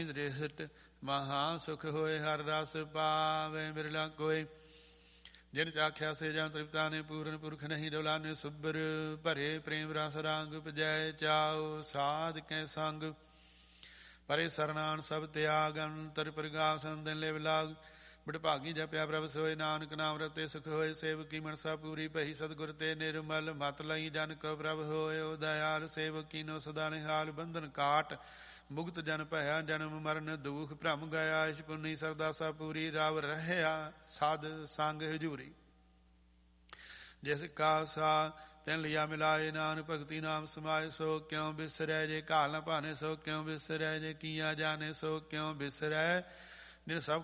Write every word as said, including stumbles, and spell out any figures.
ਦ੍ਰਿਸ਼ਟ ਮਹਾ ਸੁਖ ਹੋਏ, ਹਰ ਰਸ ਪਾਵੇ ਬਿਰਲਾ ਕੋਏ। ਜਿਨ ਚਾਖਿਆ ਸੇ ਜਨ ਤ੍ਰਿਪਤਾ ਨੇ, ਪੂਰਨ ਪੁਰਖ ਨਹੀਂ ਡੋਲਾਨੇ। ਸੁਬਰ ਭਰੇ ਪ੍ਰੇਮ ਰਸ ਰੰਗ, ਪਜੈ ਚਾਉ ਸਾਧ ਕੈ ਸੰਗ। ਪਰੇ ਸਰਨਾਨ ਸਭ ਤਿਆਗਨ, ਅੰਤਰ ਪ੍ਰਗਾਸਨ ਦਿਨ ਲਿਵ ਲਾਗ। ਬਡਭਾਗੀ ਜਪਿਆ ਪ੍ਰਭ ਸੋਏ, ਨਾਨਕ ਨਾਮ ਰਤੇ ਸੁਖ ਹੋਏ। ਸੇਵਕੀ ਮਨਸਾ ਪੂਰੀ ਭਈ, ਸਤਿਗੁਰ ਤੇ ਨਿਰਮਲ ਮਤ ਲਈ। ਜਨ ਕੋ ਪ੍ਰਭ ਹੋਇਓ ਦਇਆਲ, ਸੇਵਕ ਕੀਨੋ ਸਦਾ ਨਿਹਾਲ। ਬੰਧਨ ਕਾਟ ਮੁਕਤ ਜਨ ਭਇਆ, ਜਨਮ ਮਰਨ ਦੁਖ ਭ੍ਰਮ ਗਿਆ। ਇਸ਼ ਪੁੰਨੀ ਸਰਦਾਸਾ ਪੂਰੀ, ਰਵ ਰਹਿਆ ਸਾਧ ਸੰਗ ਹਜੂਰੀ। ਜਿਸ ਕਾ ਸਾ ਤਿਨ ਲਿਆ ਮਿਲਾਏ, ਨਾਨਕ ਭਗਤੀ ਨਾਮ ਸਮਾਏ। ਸੋ ਕਿਉ ਬਿਸਰੈ ਜੇ ਘਾਲ ਨ ਭਾਨੇ, ਸੋ ਕਿਉ ਬਿਸਰੈ ਜੇ ਕੀਆ ਜਾਣੇ। ਸੋ ਕਿਉ ਬਿਸਰੈ ਨਿਨ ਸਭ